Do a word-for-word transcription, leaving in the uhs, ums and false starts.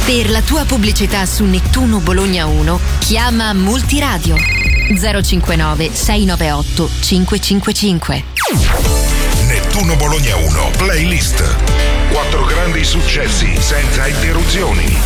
Per la tua pubblicità su Nettuno Bologna uno, chiama Multiradio zero cinquantanove sei novantaotto cinquecentocinquantacinque. Nettuno Bologna uno Playlist. Quattro grandi successi senza interruzioni.